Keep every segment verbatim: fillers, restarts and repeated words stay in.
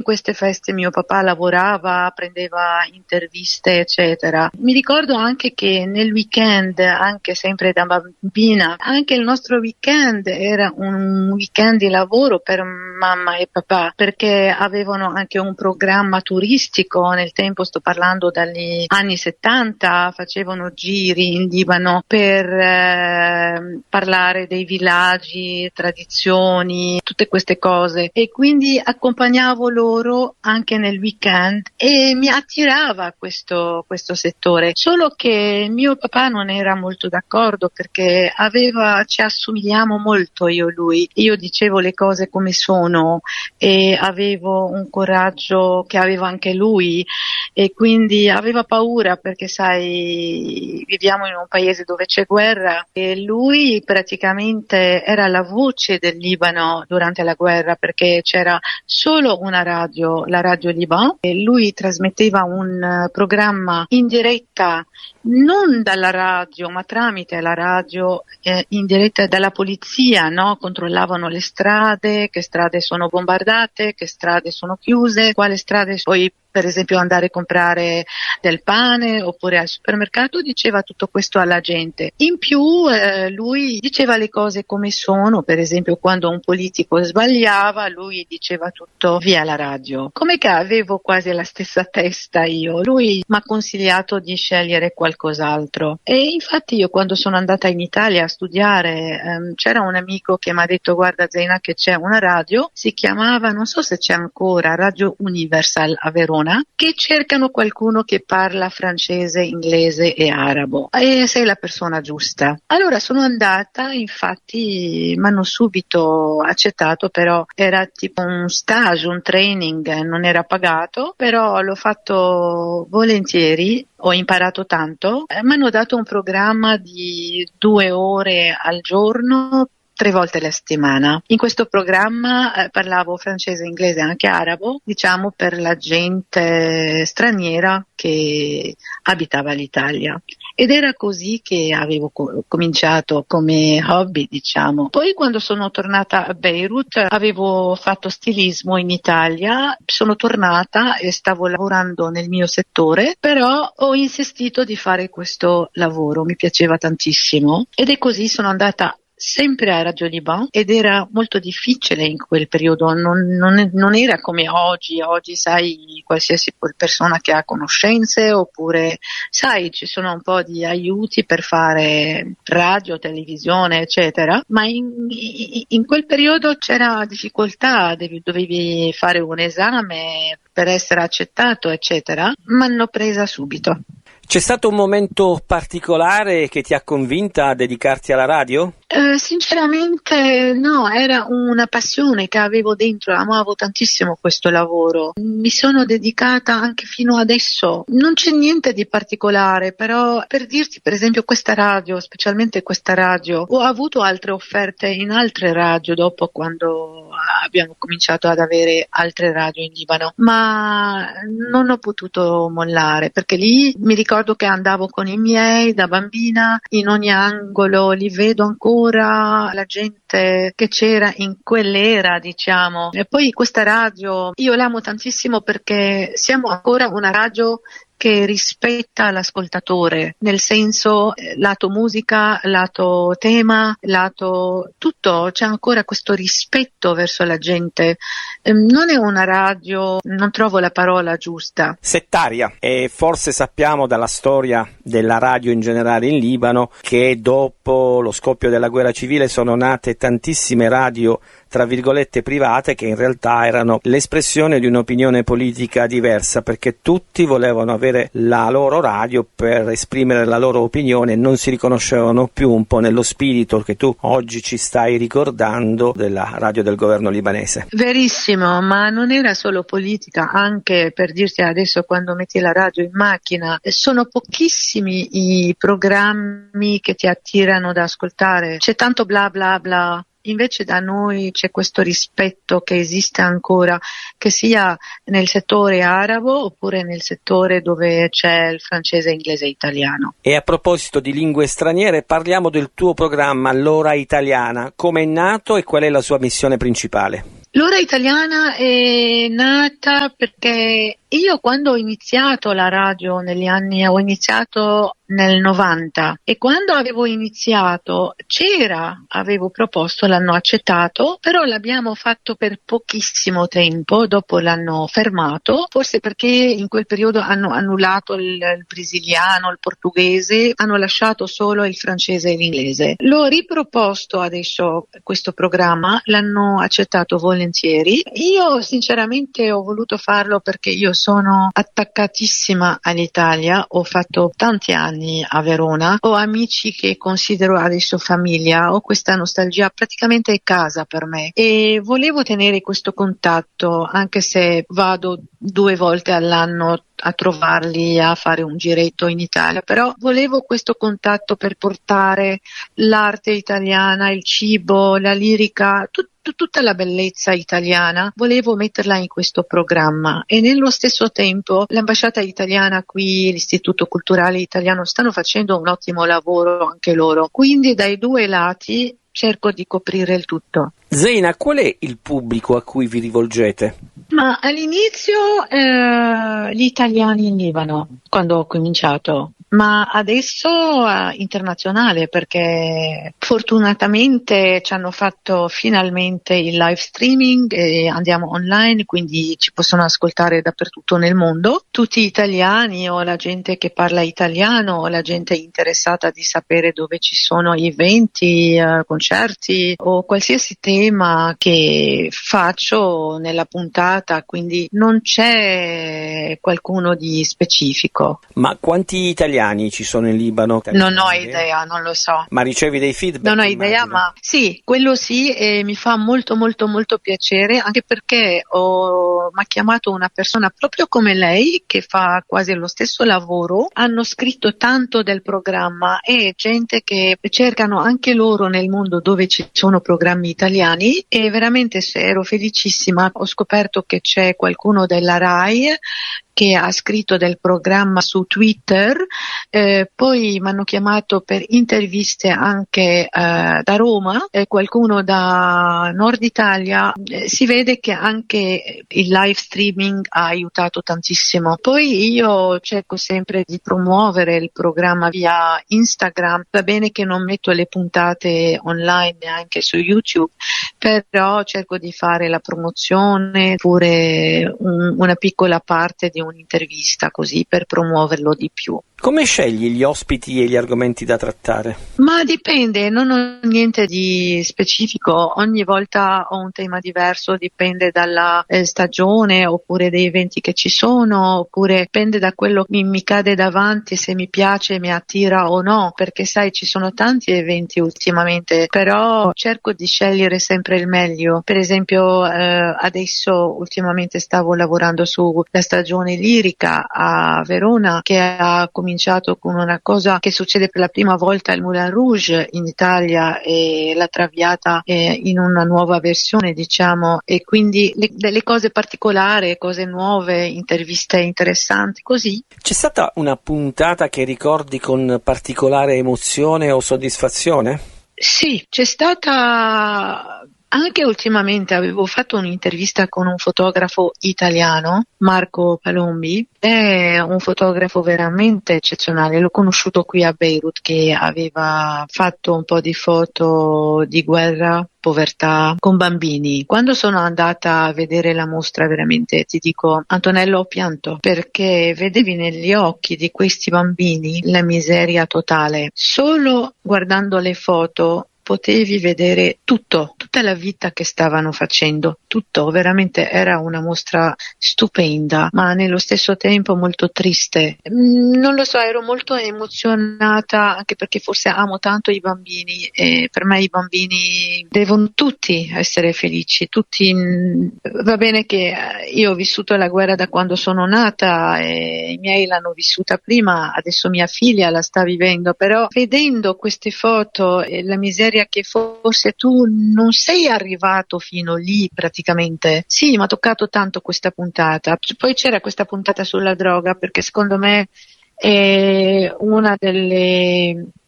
queste feste mio papà lavorava, prendeva interviste, eccetera. Mi ricordo anche che nel weekend, anche sempre da bambina, anche il nostro weekend era un weekend di lavoro per mamma e papà, perché avevano anche un programma turistico. Nel tempo, sto parlando dagli anni settanta, facevano giri in Libano per eh, parlare dei villaggi, tradizioni, tutte queste cose, e quindi accompagnavo loro anche nel weekend e mi attirava questo, questo settore, solo che mio papà non era molto d'accordo perché aveva, ci assomigliamo molto io e lui, io dicevo le cose come sono e avevo un coraggio che aveva anche lui, e quindi aveva paura perché sai, viviamo in un paese dove c'è guerra e lui praticamente era la voce del Libano durante la guerra, perché c'era solo una radio, la Radio Liban, e lui trasmetteva un uh, programma in diretta, non dalla radio ma tramite la radio, eh, in diretta dalla polizia, no? Controllavano le strade, che strade sono bombardate, che strade sono chiuse, quale strade poi per esempio andare a comprare del pane oppure al supermercato, diceva tutto questo alla gente. In più eh, lui diceva le cose come sono, per esempio quando un politico sbagliava lui diceva tutto via la radio. Come che avevo quasi la stessa testa io, lui mi ha consigliato di scegliere qualcos'altro e infatti io quando sono andata in Italia a studiare ehm, c'era un amico che mi ha detto: guarda Zeina, che c'è una radio, si chiamava, non so se c'è ancora, Radio Universal a Verona, che cercano qualcuno che parla francese, inglese e arabo e sei la persona giusta. Allora sono andata, infatti mi hanno subito accettato, però era tipo un stage, un training, non era pagato, però l'ho fatto volentieri, ho imparato tanto. Eh, mi hanno dato un programma di due ore al giorno, tre volte alla settimana. In questo programma eh, parlavo francese, inglese e anche arabo, diciamo per la gente straniera che abitava l'Italia. Ed era così che avevo co- cominciato come hobby, diciamo. Poi quando sono tornata a Beirut avevo fatto stilismo in Italia, sono tornata e stavo lavorando nel mio settore, però ho insistito di fare questo lavoro, mi piaceva tantissimo ed è così sono andata sempre a Radio Liban ed era molto difficile in quel periodo, non, non, non era come oggi, oggi sai qualsiasi persona che ha conoscenze oppure sai ci sono un po' di aiuti per fare radio, televisione eccetera, ma in, in quel periodo c'era difficoltà, devi, dovevi fare un esame per essere accettato eccetera, ma hanno presa subito. C'è stato un momento particolare che ti ha convinta a dedicarti alla radio? Eh, sinceramente no, era una passione che avevo dentro, amavo tantissimo questo lavoro, mi sono dedicata anche fino adesso, non c'è niente di particolare, però per dirti per esempio questa radio, specialmente questa radio, ho avuto altre offerte in altre radio dopo quando abbiamo cominciato ad avere altre radio in Libano, ma non ho potuto mollare perché lì mi ricordo che andavo con i miei da bambina, in ogni angolo li vedo ancora, la gente che c'era in quell'era diciamo, e poi questa radio io l'amo tantissimo perché siamo ancora una radio che rispetta l'ascoltatore, nel senso eh, lato musica, lato tema, lato tutto, c'è ancora questo rispetto verso la gente. Eh, non è una radio, non trovo la parola giusta. Settaria, e forse sappiamo dalla storia della radio in generale in Libano che dopo lo scoppio della guerra civile sono nate tantissime radio tra virgolette private che in realtà erano l'espressione di un'opinione politica diversa, perché tutti volevano avere la loro radio per esprimere la loro opinione e non si riconoscevano più un po' nello spirito che tu oggi ci stai ricordando della radio del governo libanese. Verissimo, ma non era solo politica, anche per dirti adesso quando metti la radio in macchina, sono pochissimi i programmi che ti attirano da ascoltare, c'è tanto bla bla bla. Invece da noi c'è questo rispetto che esiste ancora, che sia nel settore arabo oppure nel settore dove c'è il francese, inglese e italiano. E a proposito di lingue straniere, parliamo del tuo programma L'Ora Italiana. Come è nato e qual è la sua missione principale? L'ora italiana è nata perché io quando ho iniziato la radio negli anni, ho iniziato nel novanta e quando avevo iniziato c'era, avevo proposto, l'hanno accettato, però l'abbiamo fatto per pochissimo tempo, dopo l'hanno fermato, forse perché in quel periodo hanno annullato il, il brasiliano, il portoghese, hanno lasciato solo il francese e l'inglese. L'ho riproposto adesso questo programma, l'hanno accettato volentieri. Io sinceramente ho voluto farlo perché io sono attaccatissima all'Italia, ho fatto tanti anni a Verona, ho amici che considero adesso famiglia, ho questa nostalgia, praticamente è casa per me e volevo tenere questo contatto anche se vado due volte all'anno a trovarli, a fare un giretto in Italia, però volevo questo contatto per portare l'arte italiana, il cibo, la lirica, tut- tutta la bellezza italiana, volevo metterla in questo programma e nello stesso tempo l'ambasciata italiana qui, l'Istituto Culturale Italiano stanno facendo un ottimo lavoro anche loro, quindi dai due lati cerco di coprire il tutto. Zeina, qual è il pubblico a cui vi rivolgete? Ma all'inizio eh, gli italiani in Libano, quando ho cominciato, ma adesso eh, internazionale perché fortunatamente ci hanno fatto finalmente il live streaming e andiamo online, quindi ci possono ascoltare dappertutto nel mondo, tutti italiani o la gente che parla italiano o la gente interessata di sapere dove ci sono eventi, eh, concerti o qualsiasi tema che faccio nella puntata, quindi non c'è qualcuno di specifico. Ma quanti italiani ci sono in Libano? Non ho idea, non lo so. Ma ricevi dei feedback? Non ho immagino. idea, ma sì, quello sì, e mi fa molto molto molto piacere, anche perché ho mi ha chiamato una persona proprio come lei che fa quasi lo stesso lavoro, hanno scritto tanto del programma e gente che cercano anche loro nel mondo dove ci sono programmi italiani e veramente ero felicissima, ho scoperto che c'è qualcuno della RAI che ha scritto del programma su Twitter, eh, poi mi hanno chiamato per interviste anche eh, da Roma, eh, qualcuno da Nord Italia, eh, si vede che anche il live streaming ha aiutato tantissimo. Poi io cerco sempre di promuovere il programma via Instagram, va bene che non metto le puntate online neanche su YouTube, però cerco di fare la promozione oppure un, una piccola parte di un'intervista così per promuoverlo di più. Come scegli gli ospiti e gli argomenti da trattare? Ma dipende, non ho niente di specifico, ogni volta ho un tema diverso, dipende dalla eh, stagione oppure dei eventi che ci sono, oppure dipende da quello che mi, mi cade davanti, se mi piace, mi attira o no, perché sai ci sono tanti eventi ultimamente, però cerco di scegliere sempre il meglio. Per esempio eh, adesso ultimamente stavo lavorando sulla stagione lirica a Verona che ha cominciato cominciato con una cosa che succede per la prima volta al Moulin Rouge in Italia e l'ha traviata eh, in una nuova versione, diciamo, e quindi le, delle cose particolari, cose nuove, interviste interessanti, così. C'è stata una puntata che ricordi con particolare emozione o soddisfazione? Sì, c'è stata. Anche ultimamente avevo fatto un'intervista con un fotografo italiano, Marco Palombi, è un fotografo veramente eccezionale, l'ho conosciuto qui a Beirut che aveva fatto un po' di foto di guerra, povertà con bambini. Quando sono andata a vedere la mostra veramente ti dico Antonello ho pianto perché vedevi negli occhi di questi bambini la miseria totale. Solo guardando le foto potevi vedere tutto, tutta la vita che stavano facendo, tutto, veramente era una mostra stupenda, ma nello stesso tempo molto triste. Non lo so, ero molto emozionata anche perché forse amo tanto i bambini e per me i bambini devono tutti essere felici, tutti. Va bene che io ho vissuto la guerra da quando sono nata e i miei l'hanno vissuta prima, adesso mia figlia la sta vivendo, però vedendo queste foto e la miseria che forse tu non sei arrivato fino lì praticamente. Sì, mi ha toccato tanto questa puntata. Poi c'era questa puntata sulla droga perché secondo me è una delle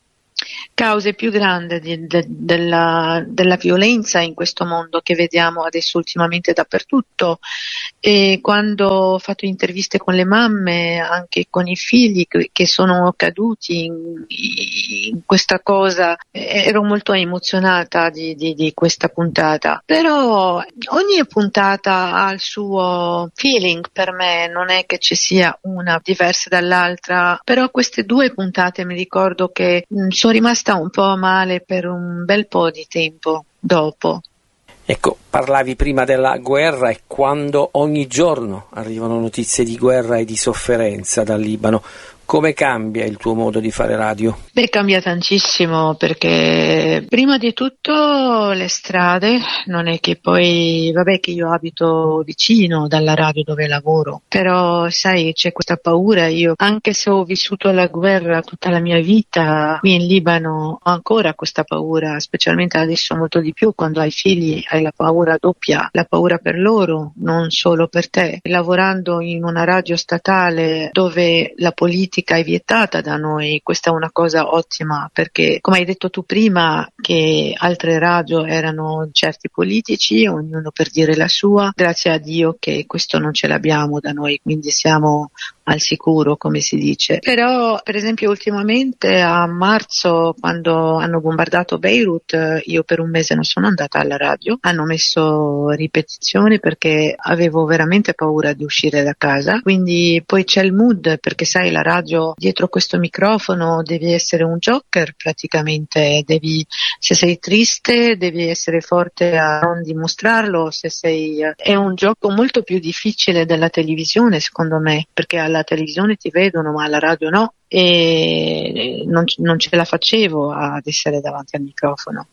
cause più grandi di, de, della, della violenza in questo mondo che vediamo adesso ultimamente dappertutto. E quando ho fatto interviste con le mamme, anche con i figli che, che sono caduti in, in questa cosa, ero molto emozionata di, di, di questa puntata. Però ogni puntata ha il suo feeling per me, non è che ci sia una diversa dall'altra, però queste due puntate mi ricordo che mh, sono rimasta un po' male per un bel po' di tempo dopo. Ecco, parlavi prima della guerra e quando ogni giorno arrivano notizie di guerra e di sofferenza dal Libano, come cambia il tuo modo di fare radio? Beh, cambia tantissimo perché prima di tutto le strade, non è che poi, vabbè che io abito vicino dalla radio dove lavoro, però sai c'è questa paura, io anche se ho vissuto la guerra tutta la mia vita qui in Libano ho ancora questa paura, specialmente adesso molto di più quando hai figli, hai la paura doppia, la paura per loro, non solo per te. Lavorando in una radio statale dove la politica è vietata da noi, questa è una cosa ottima perché come hai detto tu prima che altre radio erano certi politici, ognuno per dire la sua, grazie a Dio che questo non ce l'abbiamo da noi, quindi siamo al sicuro come si dice. Però per esempio ultimamente a marzo quando hanno bombardato Beirut io per un mese non sono andata alla radio, hanno messo ripetizioni perché avevo veramente paura di uscire da casa, quindi poi c'è il mood perché sai la radio dietro questo microfono devi essere un joker praticamente, devi, se sei triste devi essere forte a non dimostrarlo, se sei è un gioco molto più difficile della televisione secondo me, perché alla televisione ti vedono ma alla radio no e non, non ce la facevo ad essere davanti al microfono.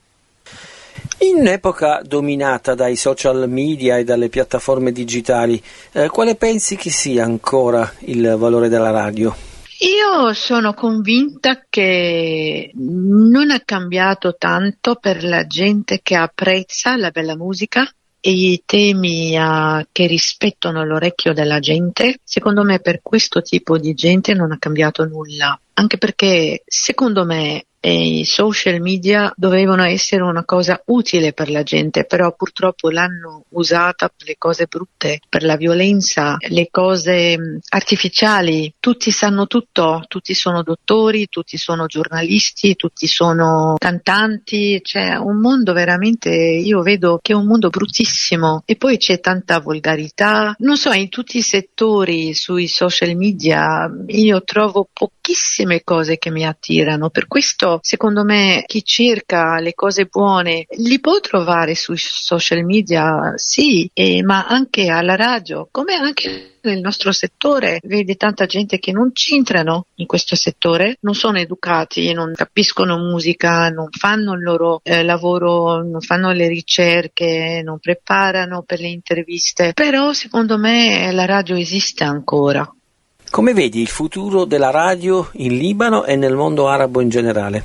In un'epoca dominata dai social media e dalle piattaforme digitali, eh, quale pensi che sia ancora il valore della radio? Io sono convinta che non ha cambiato tanto per la gente che apprezza la bella musica e i temi uh, che rispettano l'orecchio della gente. Secondo me per questo tipo di gente non ha cambiato nulla, anche perché secondo me e i social media dovevano essere una cosa utile per la gente, però purtroppo l'hanno usata per le cose brutte, per la violenza, le cose artificiali. Tutti sanno tutto, tutti sono dottori, tutti sono giornalisti, tutti sono cantanti, c'è un mondo veramente, io vedo che è un mondo bruttissimo e poi c'è tanta volgarità, non so, in tutti i settori sui social media io trovo pochissime cose che mi attirano, per questo secondo me chi cerca le cose buone li può trovare sui social media, sì, eh, ma anche alla radio, come anche nel nostro settore, vedi tanta gente che non c'entrano in questo settore, non sono educati, non capiscono musica, non fanno il loro eh, lavoro, non fanno le ricerche, non preparano per le interviste, però secondo me la radio esiste ancora. Come vedi il futuro della radio in Libano e nel mondo arabo in generale?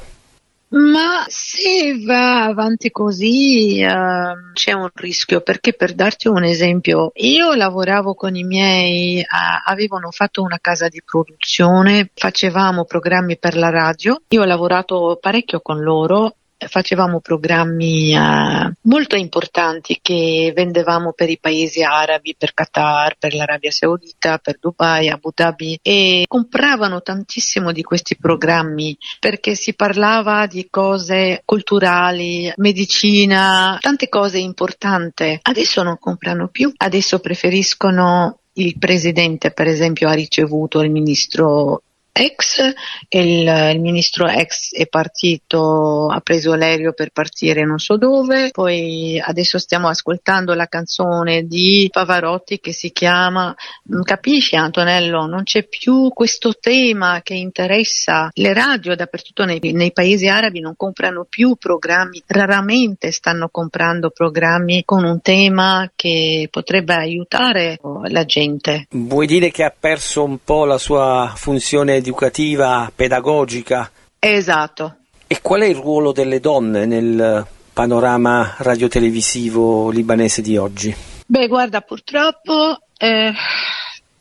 Ma se va avanti così uh, c'è un rischio, perché per darti un esempio, io lavoravo con i miei, uh, avevano fatto una casa di produzione, facevamo programmi per la radio, io ho lavorato parecchio con loro. Facevamo programmi uh, molto importanti che vendevamo per i paesi arabi, per Qatar, per l'Arabia Saudita, per Dubai, Abu Dhabi, e compravano tantissimo di questi programmi perché si parlava di cose culturali, medicina, tante cose importanti. Adesso non comprano più, adesso preferiscono il presidente, per esempio, ha ricevuto il ministro ex, il, il ministro ex è partito, ha preso l'aereo per partire non so dove, poi adesso stiamo ascoltando la canzone di Pavarotti che si chiama, capisci Antonello, non c'è più questo tema che interessa le radio dappertutto nei, nei paesi arabi, non comprano più programmi, raramente stanno comprando programmi con un tema che potrebbe aiutare la gente. Vuoi dire che ha perso un po' la sua funzione educativa, pedagogica? Esatto. E qual è il ruolo delle donne nel panorama radiotelevisivo libanese di oggi? Beh, guarda, purtroppo eh,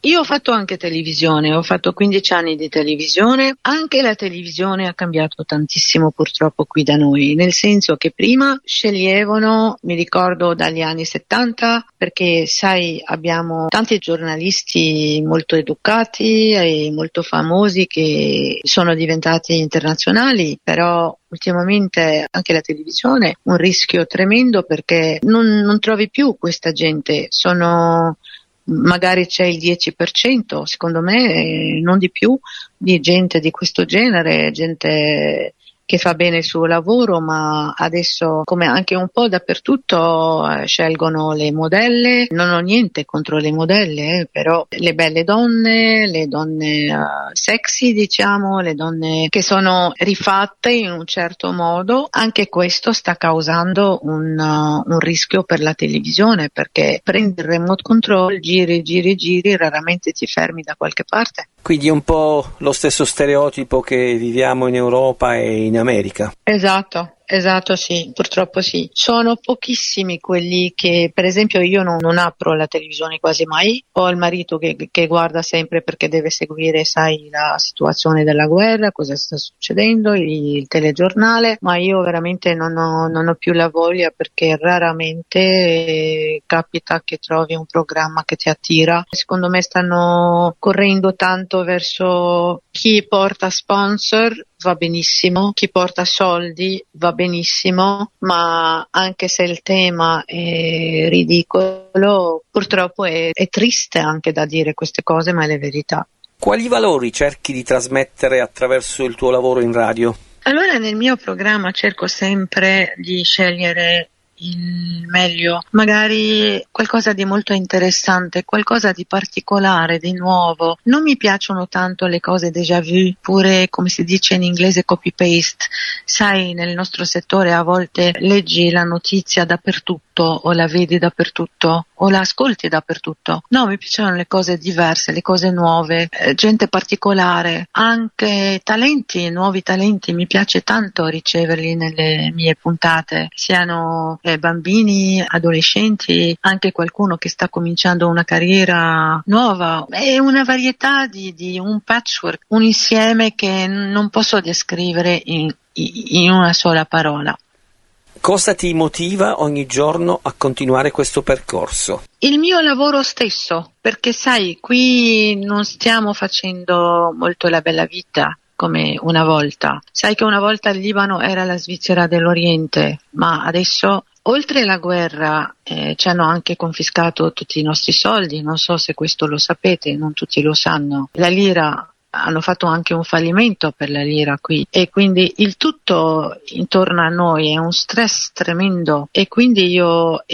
Io ho fatto anche televisione, ho fatto quindici anni di televisione, anche la televisione ha cambiato tantissimo purtroppo qui da noi, nel senso che prima sceglievano, mi ricordo dagli anni settanta, perché sai abbiamo tanti giornalisti molto educati e molto famosi che sono diventati internazionali, però ultimamente anche la televisione è un rischio tremendo perché non, non trovi più questa gente, sono... magari c'è il dieci per cento, secondo me non di più, di gente di questo genere, gente che fa bene il suo lavoro, ma adesso come anche un po' dappertutto eh, scelgono le modelle. Non ho niente contro le modelle, eh, però le belle donne, le donne uh, sexy diciamo, le donne che sono rifatte in un certo modo, anche questo sta causando un, uh, un rischio per la televisione, perché prendi il remote control, giri, giri, giri, raramente ti fermi da qualche parte. Quindi è un po' lo stesso stereotipo che viviamo in Europa e in America. Esatto. Esatto, sì, purtroppo sì. Sono pochissimi quelli che, per esempio, io non, non apro la televisione quasi mai. Ho il marito che, che guarda sempre perché deve seguire, sai, la situazione della guerra, cosa sta succedendo, il, il telegiornale, ma io veramente non ho, non ho più la voglia perché raramente eh, capita che trovi un programma che ti attira. Secondo me stanno correndo tanto verso chi porta sponsor, va benissimo, chi porta soldi va benissimo, ma anche se il tema è ridicolo, purtroppo è, è triste anche da dire queste cose, ma è la verità. Quali valori cerchi di trasmettere attraverso il tuo lavoro in radio? Allora, nel mio programma cerco sempre di scegliere il meglio, magari qualcosa di molto interessante, qualcosa di particolare, di nuovo. Non mi piacciono tanto le cose déjà vu, pure come si dice in inglese copy paste. Sai, nel nostro settore a volte leggi la notizia dappertutto o la vedi dappertutto o la ascolti dappertutto. No, mi piacciono le cose diverse, le cose nuove, eh, gente particolare, anche talenti, nuovi talenti. Mi piace tanto riceverli nelle mie puntate, siano eh, bambini, adolescenti, anche qualcuno che sta cominciando una carriera nuova. È una varietà di, di un patchwork, un insieme che non posso descrivere in, in una sola parola. Cosa ti motiva ogni giorno a continuare questo percorso? Il mio lavoro stesso, perché sai, qui non stiamo facendo molto la bella vita come una volta. Sai che una volta il Libano era la Svizzera dell'Oriente, ma adesso, oltre la guerra, eh, ci hanno anche confiscato tutti i nostri soldi. Non so se questo lo sapete, non tutti lo sanno. La lira, hanno fatto anche un fallimento per la lira qui, e quindi il tutto intorno a noi è un stress tremendo, e quindi io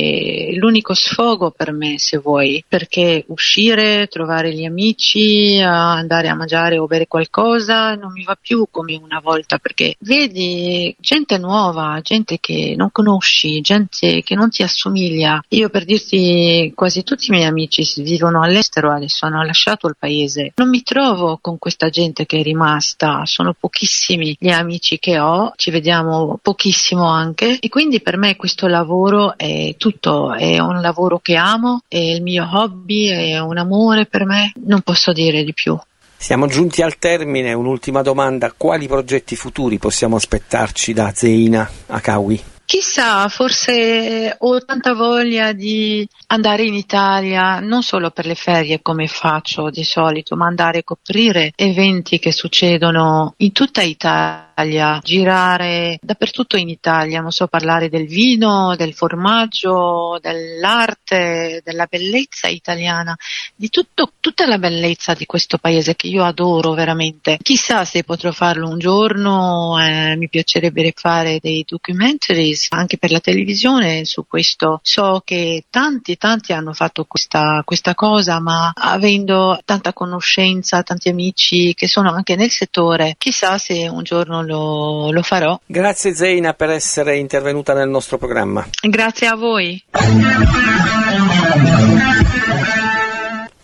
è l'unico sfogo per me, se vuoi, perché uscire, trovare gli amici, andare a mangiare o bere qualcosa non mi va più come una volta, perché vedi gente nuova, gente che non conosci, gente che non ti assomiglia. Io, per dirti, quasi tutti i miei amici vivono all'estero adesso, hanno lasciato il paese. Non mi trovo con questa gente che è rimasta, sono pochissimi gli amici che ho, ci vediamo pochissimo anche, e quindi per me questo lavoro è tutto, è un lavoro che amo, è il mio hobby, è un amore per me, non posso dire di più. Siamo giunti al termine, un'ultima domanda: quali progetti futuri possiamo aspettarci da Zeina Hakawi? Chissà, forse ho tanta voglia di andare in Italia, non solo per le ferie come faccio di solito, ma andare a coprire eventi che succedono in tutta Italia, girare dappertutto in Italia, non so, parlare del vino, del formaggio, dell'arte, della bellezza italiana, di tutto, tutta la bellezza di questo paese che io adoro veramente. Chissà se potrò farlo un giorno, eh, mi piacerebbe fare dei documentaries anche per la televisione su questo. So che tanti tanti hanno fatto questa questa cosa, ma avendo tanta conoscenza, tanti amici che sono anche nel settore, chissà se un giorno lo, lo farò. Grazie Zeina per essere intervenuta nel nostro programma. Grazie a voi.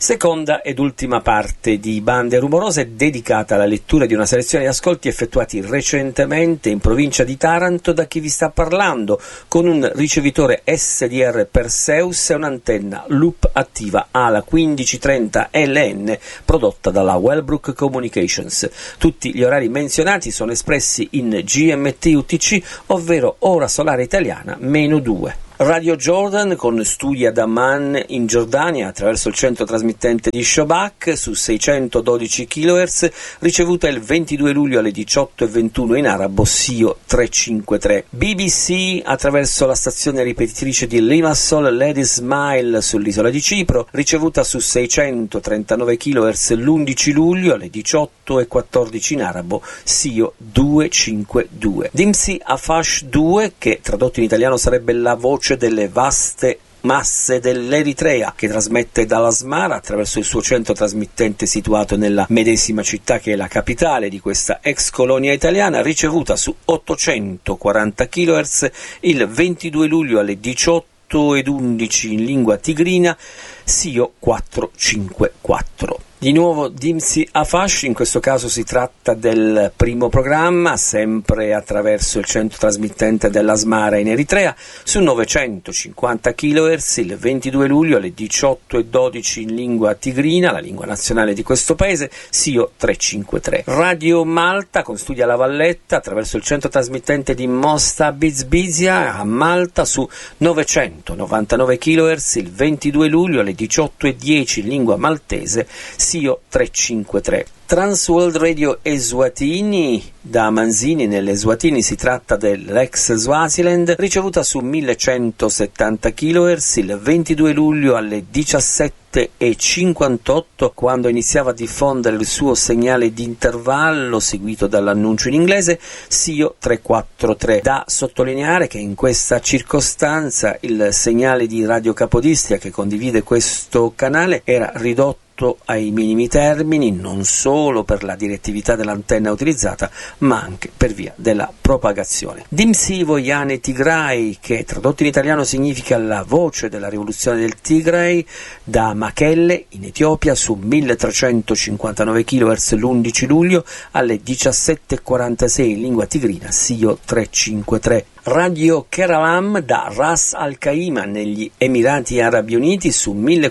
Seconda ed ultima parte di Bande Rumorose, dedicata alla lettura di una selezione di ascolti effettuati recentemente in provincia di Taranto da chi vi sta parlando, con un ricevitore S D R Perseus e un'antenna loop attiva ALA quindici trenta L N prodotta dalla Wellbrook Communications. Tutti gli orari menzionati sono espressi in G M T U T C, ovvero ora solare italiana meno due. Radio Jordan con studi ad Amman in Giordania attraverso il centro trasmittente di Shobak su seicentododici chilohertz, ricevuta il ventidue luglio alle diciotto e ventuno in arabo S I O trecentocinquantatré. B B C attraverso la stazione ripetitrice di Limassol Lady Smile sull'isola di Cipro, ricevuta su seicentotrentanove chilohertz l'undici luglio alle diciotto e quattordici in arabo S I O duecentocinquantadue. Dimsi Afash due, che tradotto in italiano sarebbe la voce delle vaste masse dell'Eritrea, che trasmette dall'Asmara attraverso il suo centro trasmittente situato nella medesima città che è la capitale di questa ex colonia italiana, ricevuta su ottocentoquaranta chilohertz il ventidue luglio alle diciotto ed undici in lingua tigrina S I O quattrocentocinquantaquattro. Di nuovo Dimsi Afash, in questo caso si tratta del primo programma, sempre attraverso il centro trasmittente dell'Asmara in Eritrea, su novecentocinquanta chilohertz il ventidue luglio alle diciotto e dodici in lingua tigrina, la lingua nazionale di questo paese, S I O trecentocinquantatré. Radio Malta con studi alla Valletta attraverso il centro trasmittente di Mosta Bizbizia a Malta su novecentonovantanove chilohertz il ventidue luglio alle diciotto e dieci in lingua maltese, S I O trecentocinquantatré. Transworld Radio Eswatini da Manzini nelle Eswatini, si tratta dell'ex Swaziland, ricevuta su millecentosettanta chilohertz il ventidue luglio alle diciassette e cinquantotto, quando iniziava a diffondere il suo segnale di intervallo seguito dall'annuncio in inglese, S I O trecentoquarantatré. Da sottolineare che in questa circostanza il segnale di Radio Capodistria che condivide questo canale era ridotto ai minimi termini, non solo per la direttività dell'antenna utilizzata, ma anche per via della propagazione. Dimsi Voyane Tigray, che tradotto in italiano significa la voce della rivoluzione del Tigray, da Mekelle in Etiopia su milletrecentocinquantanove chilohertz l'undici luglio alle diciassette e quarantasei in lingua tigrina, S I O trecentocinquantatré. Radio Keralam da Ras Al Khaimah negli Emirati Arabi Uniti su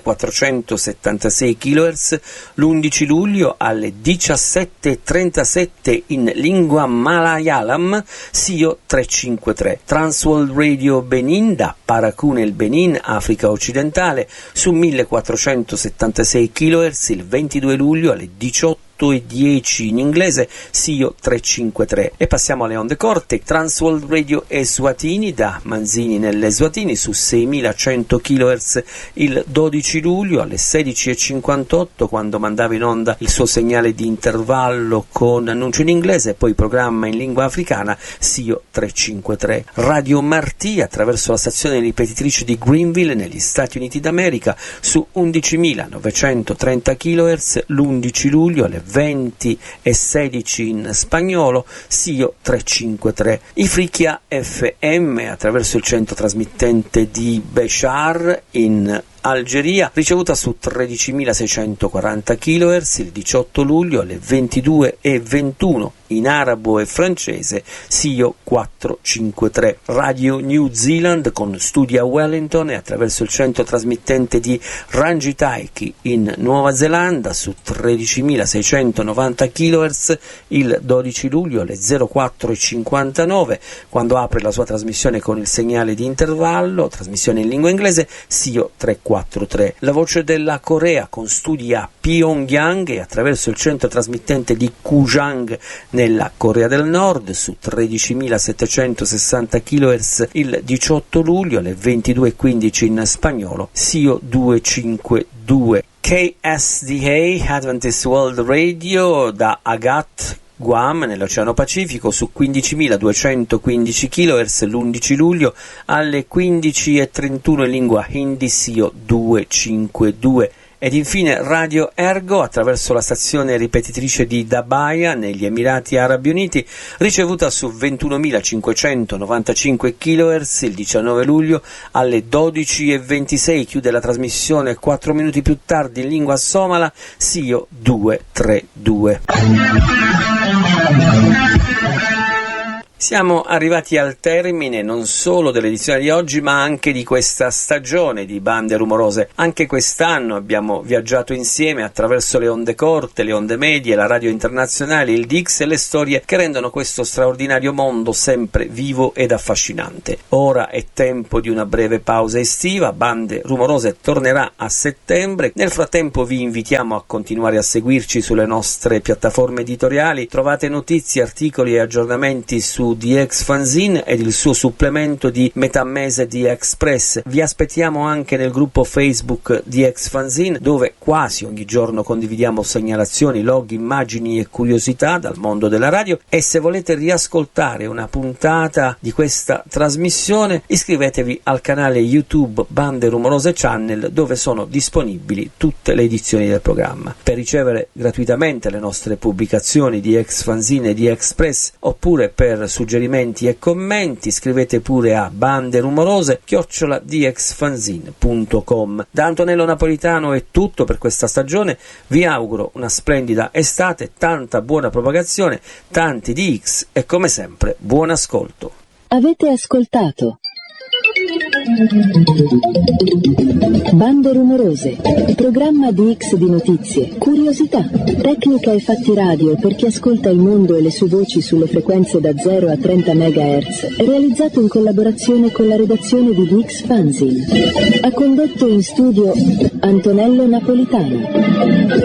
millequattrocentosettantasei chilohertz l'undici luglio alle diciassette e trentasette in lingua Malayalam, S I O trecentocinquantatré. Transworld Radio Benin da Parakou nel Benin, Africa occidentale, su millequattrocentosettantasei chilohertz il ventidue luglio alle diciotto e dieci in inglese, S I O trecentocinquantatré. E passiamo alle onde corte. Transworld Radio Eswatini da Manzini nelle Eswatini su seimilacento chilohertz il dodici luglio alle sedici e cinquantotto, quando mandava in onda il suo segnale di intervallo con annuncio in inglese e poi programma in lingua africana, S I O trecentocinquantatré. Radio Martì attraverso la stazione ripetitrice di Greenville negli Stati Uniti d'America su undicimilanovecentotrenta chilohertz l'undici luglio alle venti e sedici in spagnolo, S I O trecentocinquantatré. Ifriqiya F M attraverso il centro trasmittente di Béchar in Algeria, ricevuta su tredicimilaseicentoquaranta chilohertz il diciotto luglio alle ventidue e ventuno in arabo e francese, S I O quattrocentocinquantatré. Radio New Zealand con studi a Wellington e attraverso il centro trasmittente di Rangitaiki in Nuova Zelanda su tredicimilaseicentonovanta chilohertz il dodici luglio alle zero quattro e cinquantanove, quando apre la sua trasmissione con il segnale di intervallo, trasmissione in lingua inglese, S I O trecentoquarantatré. La voce della Corea con studi a Pyongyang e attraverso il centro trasmittente di Kujang nella Corea del Nord su tredicimilasettecentosessanta chilohertz il diciotto luglio alle ventidue e quindici in spagnolo, S I O duecentocinquantadue. K S D A Adventist World Radio da Agat, Guam nell'Oceano Pacifico su quindicimiladuecentoquindici chilohertz l'undici luglio alle quindici e trentuno in lingua hindi, S I O duecentocinquantadue. Ed infine Radio Ergo attraverso la stazione ripetitrice di Dabaya negli Emirati Arabi Uniti, ricevuta su ventunomilacinquecentonovantacinque chilohertz il diciannove luglio alle dodici e ventisei. Chiude la trasmissione quattro minuti più tardi in lingua somala Sio duecentotrentadue. Siamo arrivati al termine non solo dell'edizione di oggi, ma anche di questa stagione di Bande Rumorose. Anche quest'anno abbiamo viaggiato insieme attraverso le onde corte, le onde medie, la radio internazionale, il D X e le storie che rendono questo straordinario mondo sempre vivo ed affascinante. Ora è tempo di una breve pausa estiva. Bande Rumorose tornerà a settembre. Nel frattempo vi invitiamo a continuare a seguirci sulle nostre piattaforme editoriali. Trovate notizie, articoli e aggiornamenti su D X Fanzine ed il suo supplemento di metà mese D Express. Vi aspettiamo anche nel gruppo Facebook D X Fanzine, dove quasi ogni giorno condividiamo segnalazioni, log, immagini e curiosità dal mondo della radio. E se volete riascoltare una puntata di questa trasmissione, iscrivetevi al canale YouTube Bande Rumorose Channel, dove sono disponibili tutte le edizioni del programma. Per ricevere gratuitamente le nostre pubblicazioni di X Fanzine e di Express, oppure per suggerimenti e commenti, scrivete pure a banderumorose chiocciola d x fanzine punto com. Da Antonello Napolitano è tutto per questa stagione. Vi auguro una splendida estate, tanta buona propagazione, tanti D X e come sempre buon ascolto. Avete ascoltato Bande Rumorose, programma di X di notizie, curiosità, tecnica e fatti radio per chi ascolta il mondo e le sue voci sulle frequenze da zero a trenta megahertz, realizzato in collaborazione con la redazione di D X Fanzine. Ha condotto in studio Antonello Napolitano.